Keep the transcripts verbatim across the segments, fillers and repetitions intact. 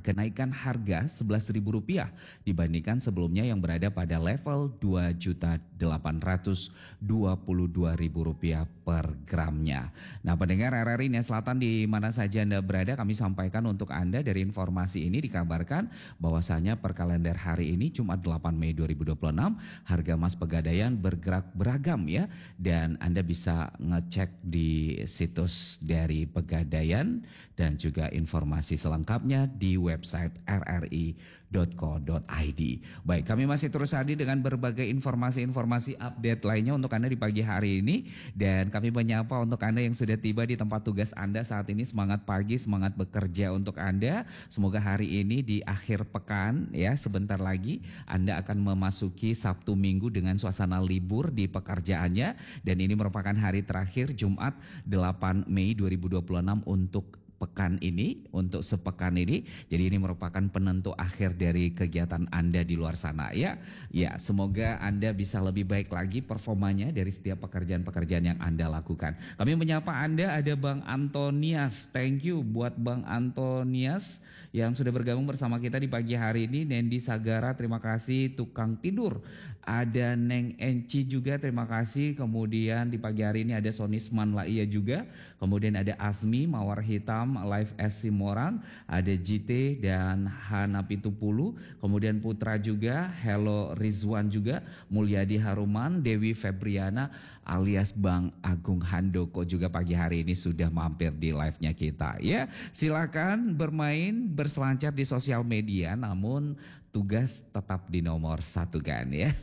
kenaikan harga sebelas ribu rupiah dibandingkan sebelumnya yang berada pada level dua juta delapan ratus dua puluh dua ribu rupiah per gramnya. Nah, pendengar R R I Nia Selatan di mana saja Anda berada, kami sampaikan untuk Anda dari informasi ini dikabarkan bahwasanya per kalender hari ini Jumat delapan Mei dua ribu dua puluh enam harga emas Pegadaian bergerak beragam ya, dan Anda bisa ngecek di situs dari Pegadaian dan juga informasi selengkapnya di website r r i dot co dot i d. Baik, kami masih terus hadir dengan berbagai informasi-informasi update lainnya untuk Anda di pagi hari ini, dan kami menyapa untuk Anda yang sudah tiba di tempat tugas Anda saat ini. Semangat pagi, semangat bekerja untuk Anda. Semoga hari ini di akhir pekan ya, sebentar lagi Anda akan memasuki Sabtu Minggu dengan suasana libur di pekerjaannya, dan ini merupakan hari terakhir Jumat delapan Mei dua ribu dua puluh enam untuk pekan ini, untuk sepekan ini. Jadi ini merupakan penentu akhir dari kegiatan Anda di luar sana ya. Ya, semoga Anda bisa lebih baik lagi performanya dari setiap pekerjaan-pekerjaan yang Anda lakukan. Kami menyapa Anda, ada Bang Antonias. Thank you buat Bang Antonias yang sudah bergabung bersama kita di pagi hari ini. Nendi Sagara, terima kasih. Tukang tidur. Ada Neng Enci juga, terima kasih. Kemudian di pagi hari ini ada Sonisman Laia juga. Kemudian ada Asmi Mawar Hitam, Live S Simorang, ada J T dan Hana Pitupulu, kemudian Putra juga, Hello Rizwan juga, Mulyadi Haruman, Dewi Febriana alias Bang Agung Handoko juga pagi hari ini sudah mampir di live-nya kita ya. Silakan bermain, berselancar di sosial media, namun tugas tetap di nomor satu kan ya.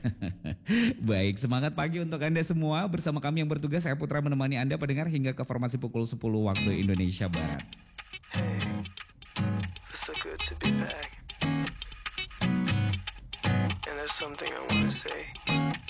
Baik, semangat pagi untuk Anda semua. Bersama kami yang bertugas, saya Putra menemani Anda pendengar hingga ke formasi pukul sepuluh waktu Indonesia Barat. Hey, it's so good to be back. And there's something I want to say.